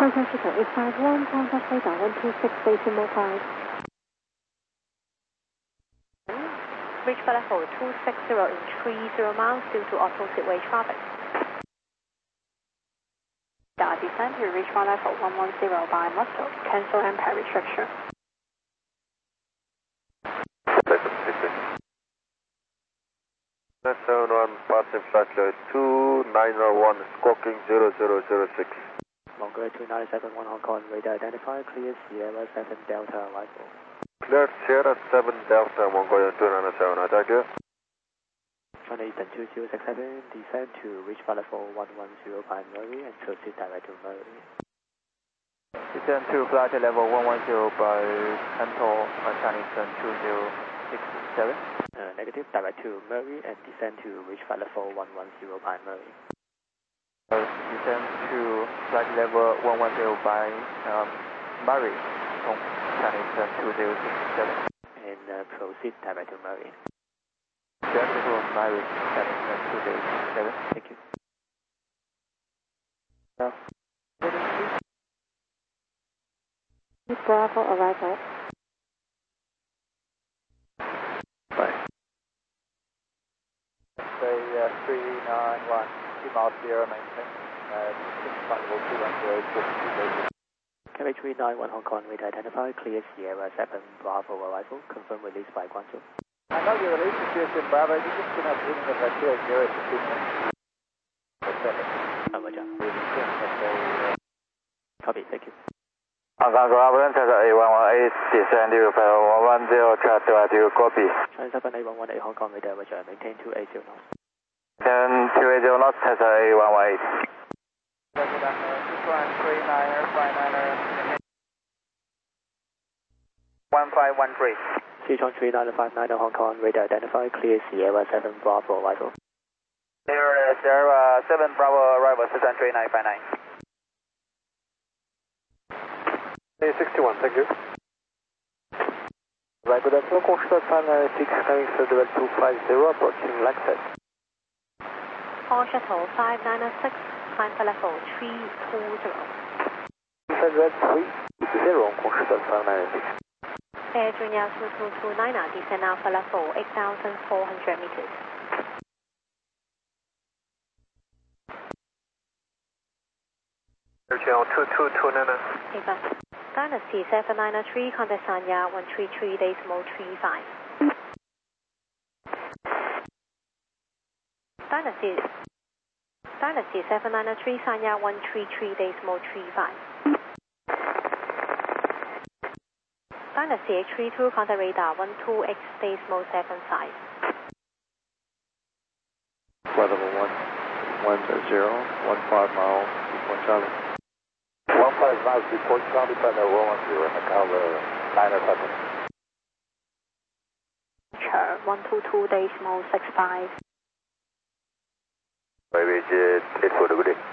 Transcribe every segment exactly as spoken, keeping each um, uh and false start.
Contact Chicago eight five one, contact radar one two six, decimal five. Reach level two six zero in three zero miles due to opposite way traffic. Data descent to reach level one one zero by Moscow. Cancel Ampere restriction. seven one, passing flight load two nine zero one, squawking zero zero zero six. Mongolia two nine seven one Hong Kong, radar identified, clear Sierra seven Delta arrival. Clear Sierra seven Delta, Mongolia two nine seven, attack you. China Eastern two zero six seven, descend to reach level one one zero by Murray and proceed direct to Murray. Descend to flight level one one zero by Cantor, China Eastern two zero six seven. Uh, negative, direct to Murray and descend to reach flight level one one zero by Murray. Uh, descend to flight level one one zero by um, Murray, from China Eastern two zero six seven. And uh, proceed direct to Murray. Descend to Murray, China Eastern two zero six seven. Thank you. Uh, Bravo, arrival. Bye. Say uh, three nine one, two miles Sierra maintain. Uh, flight level two one zero, forty-two. K B three nine one Hong Kong, radar identified, clear Sierra seven Bravo arrival, confirm release by Guangzhou. I know you're releasing Houston Bravo, you're just going to have in the zero zero fifteen minutes. Roger. Copy, thank you. Hong Kong Bravo, Cessna A one one eight, descend to one one zero, track to two, copy. China seven A one one eight Hong Kong, radar, roger, maintain two eighty knots. Then two eighty knots, Cessna A one one eight. one five one three. Sichuan three nine five nine Hong Kong, radar identified, clear Sierra seven Bravo arrival. Clear Sierra seven Bravo arrival, Sichuan three nine five nine. A sixty-one, thank you. Right, good afternoon, Constable five nine six, coming Federal two five zero, approaching Lexus. All shuttle five nine six, climb for level three two zero. Federal three zero, Constable five nine six. Air Junior two two two nine, descend now for level eight thousand four hundred meters. Air Channel two two two nine. Eva. Dynasty seven nine three, contact Sanya one three three, decimal three five. Dynasty. Dynasty seven nine three, Sanya one three three, decimal three five. Dynasty H three two, contact radar one two X, decimal seven five. Flight level one one zero, one five miles, before Charlie. one five miles before Charlie, by the one one zero, and the cover nine seven. Sure, one two two, decimal six five. Maybe it's eight for the good.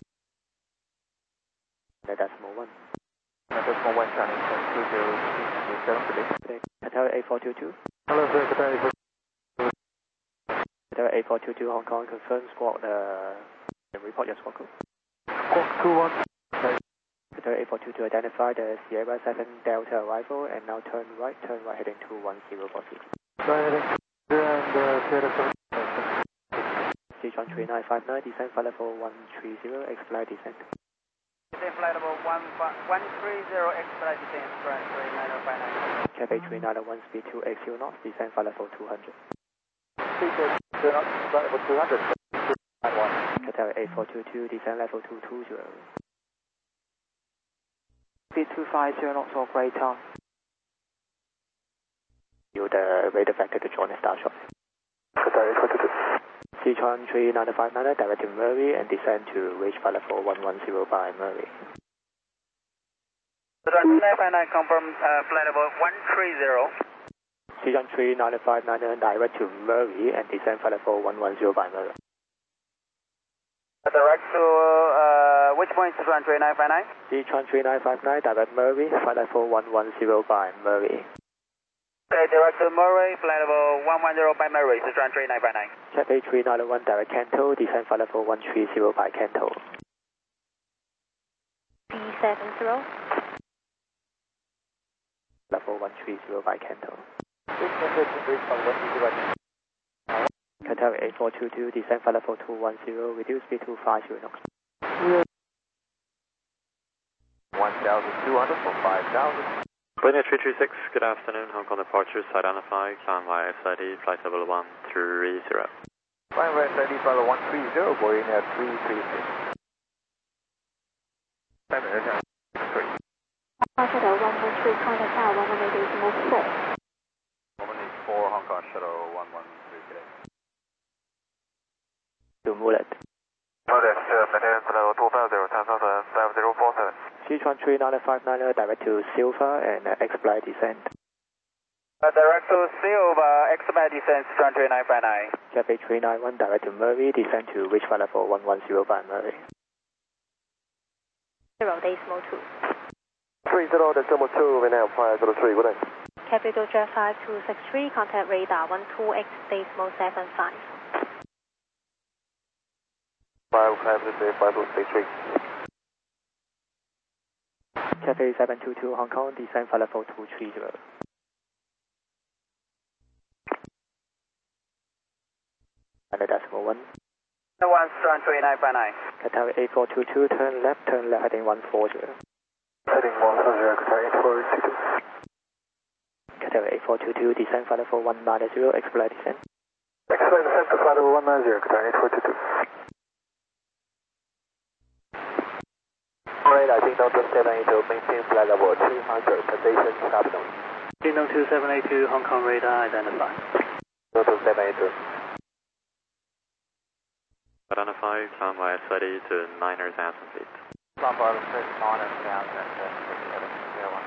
The decimal one. Decimal one, China Eastern two zero six seven, today. Qatar A four two two. Hello, sir, Qatar A four two two. Qatar A four two two Hong Kong, confirm squawk the, the report your squawk code. Squawk two one. Qatar A four two two identified the Sierra seven Delta arrival and now turn right, turn right heading to one zero four six. Right, and uh, Sierra seven. Sichuan three nine five nine, descend flight level one three zero, X-flight descent. Descend flight level one three zero, X-flight descent, France three nine five nine. Cathay three nine one, speed two eighty knots, descend flight level two hundred. Speed two knots, flight level two hundred. Qatar A four two two, descend level two two zero. Speed two five zero knots or greater. You the radar vector to join the star shot. Qatar A four two two. Sichuan three nine five nine, direct to Murray and descend to reach flight level one one zero by Murray. Sichuan three nine five nine, confirm uh, flight level one three zero. Sichuan three nine five nine, direct to Murray and descend flight level one one zero by Murray. Direct to uh, which point, Sichuan three nine five nine? Sichuan three nine five nine, direct Murray, flight level one one zero by Murray. Okay, direct to Murray, flight level one one zero by Murray, Sichuan three nine five nine. Cathay three nine one, direct Canto, descend flight level one three zero by Canto. B seven zero. Level one three zero by Canto. Qatar eight four two two, descend for level two one zero, reduce speed to five zero knots. one thousand two hundred for five thousand. Linear three three six, good afternoon, Hong Kong departure, identify, climb via S I D, flight level one three zero. Climb via S I D, flight level one three zero, Boeing at three three six. Departure one one three, contact tower one one eight decimal four. one one eight four, Hong Kong shuttle one one three today. To Mulet. Mulet, maintain flight level two five zero, ten thousand seven zero four seven. Sichuan three nine five niner, direct to Silva and uh, expedite descent. Uh, direct to Silva, expedite descent, Sichuan three nine five nine. Cathay three nine one, direct to Murray, descent to reach flight level one one zero by Murray. Zero decimal two. three zero decimal two, we now five zero three, good day. Capital Jet five two six three, contact radar one two X decimal seven five. five five six three. Cathay seven two two, Hong Kong, descend for level two three zero. And the decimal one. one, Sichuan three nine five nine. Qatar eight four two two, turn left, turn left, heading one four zero. Heading one four zero, Qatar eight four two two. Qatar eight four two two, descend for level one nine zero, expedite descent. Expedite descent to flight level one nine zero, Qatar eight four two two. Alright, I think Delta seven eight two, maintain flight level three hundred, position capital. Kingdom two seven eight two, Hong Kong radar identified. Delta seven eight two. Identify, climb via S I D to nine thousand feet. Climb via six nine thousand, zero one.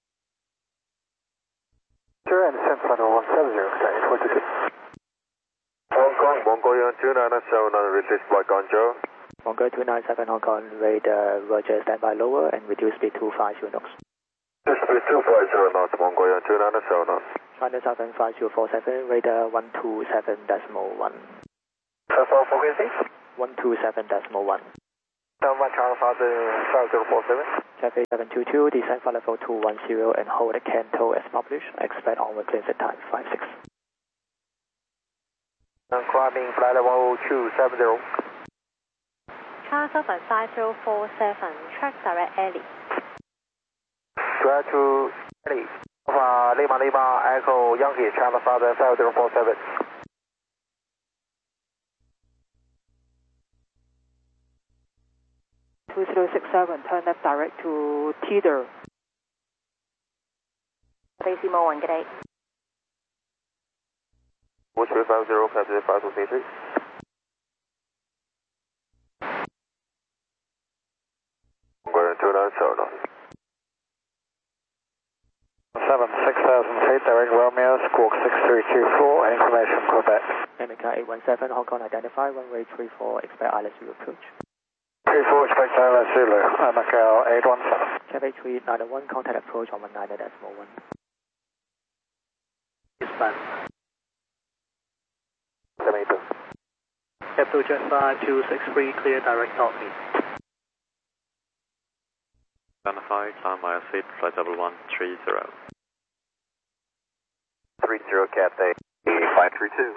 Sure, and descent flight level one seven zero, Qatar eight four two two. Hong Kong, Mongolian two nine seven nine, release flight Guangzhou. Mongol two nine seven, Hong Kong, radar, Roger, standby lower and reduce speed to five zero knots. Speed two five zero knots, Mongolian two nine seven knots. China Southern five zero four seven, radar one two seven decimal one. Transfer frequency? one two seven decimal one. seven one Charlie Southern five zero four seven. Cathay seven two two, descend for level two one zero and hold at Canto as published. Expect onward clearance at time five six. Climbing flight level two seven zero. China Southern five zero four seven, track direct alley. Direct to alley. Alpha Lima Lima Echo Yankee, China Southern five zero four seven. two zero six seven, turn left direct to Teeter. Decimal one, good day. one three five zero, Cathay five two three three. Mongolian two nine seven knots. seven six thousand feet, direct Romeo, squawk six three two four, information Quebec. America eight one seven, Hong Kong identify, runway three four, expect Island Zulu approach. three four, expect Island Zulu, Macau eight one seven. Cathay three nine one, contact approach on one nine decimal one. Expand. seven eight two. Capital Jet five two six three, clear direct northeast. Identify, climb via S I D, flight level one three zero. three zero, Cathay five three two.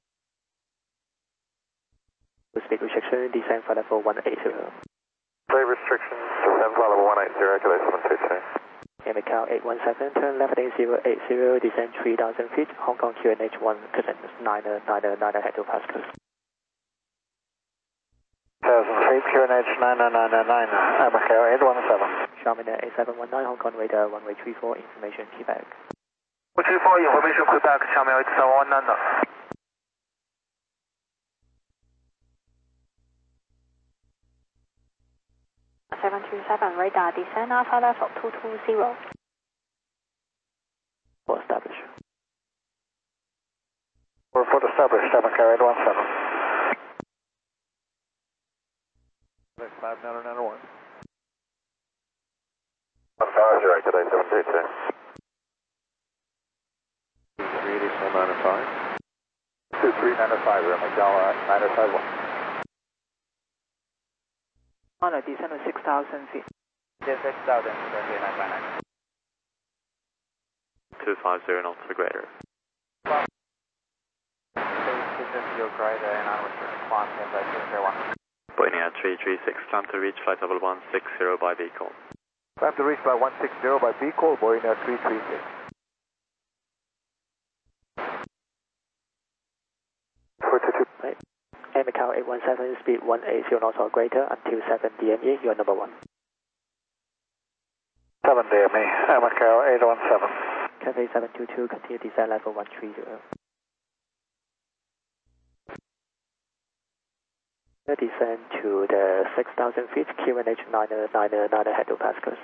Speed restriction, descend for level one eight zero. Play restrictions, descend flight level one eight zero, calculate seven six three. Macau eight one seven, turn left heading zero eight zero, descend three thousand feet, Hong Kong Q N H one, crescent nine nine nine hecto pascals. one thousand feet, Q N H nine nine nine nine, Macau eight one seven. Xiamen eight seven one nine, Hong Kong radar, runway three four, information Quebec. one three four, information Quebec, Xiamen eight seven one nine. seven two seven, radar descend alpha level two two zero. For establish. Report established, Macau eight one seven. five nine nine one. one five zero, calculate seven three two. three eighty, so nine five. two three nine five, we're Macau nine five one. On a descent of six thousand feet. six thousand, runway nine five nine. two five zero knots or greater. Your greater and onward to climb Tempo two zero one. Boeing Air three three six, climb to reach flight level one six zero by vehicle. Climb to reach by one six zero by vehicle, Boeing Air three three six. four two two. Right. Air Macau eight one seven, speed one eighty knots or greater until seven D M E, you're number one. seven D M E, Air Macau eight one seven. Cathay seven two two, continue descent level one three zero. Descend to the six thousand feet, Q N H nine nine nine hectopascals.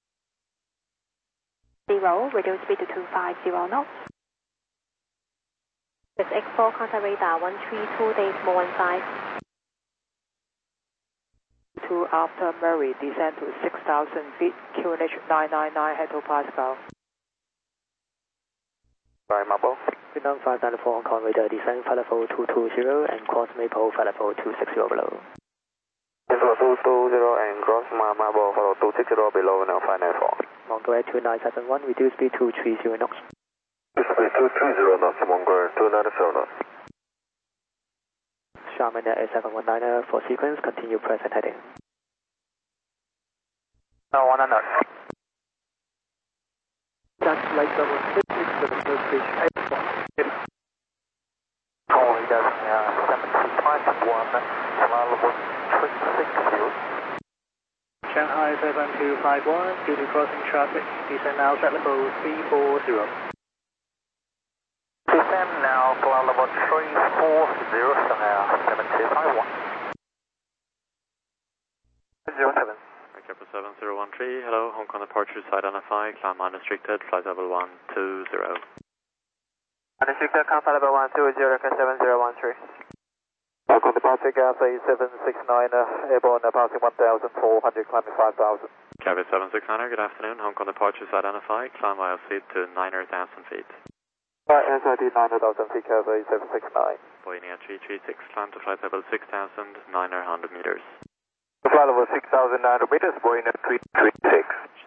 Zero, reduce speed to two five zero knots. With X four, contact radar one three two, decimal one five. To after Murray, descend to six thousand feet, Q N H nine nine nine hectopascal. By Marble. Vietnam five nine four, Hong Kong radar, descend flight level two two zero and cross Maple flight level two six zero below. Level two two zero and cross Marble, follow two six zero below, now five nine four. Mongol two nine seven one, reduce speed to three zero knots. Speed two three zero knots, Mongol two nine seven knots. Charmin Air seven one nine for sequence, continue present heading. No, one hundred. That's flight level six six seven, first pitch eight one. Calling down seven two five one, level three six zero. Shanghai seven two five one, due to crossing traffic, descend now set level three four zero. Descend now, flight level three four zero, Shanghai seven two five one. zero seven. Kepler seven zero one three, hello, Hong Kong departure side identified, climb unrestricted, flight level one two zero. Unrestricted, climb flight level one two zero, seven zero one three. Hong Kong departure, Cathay seven six nine, uh, airborne, uh, passing one thousand four hundred, climbing five thousand. Cathay seven six nine, good afternoon, Hong Kong departure side identified, climb I L C to nine thousand feet. Right, S I D nine thousand feet, Cathay seven six nine. Boeing Air three three six, climb to flight level six thousand nine hundred meters. Flight level six thousand nine hundred meters, Boeing three three six.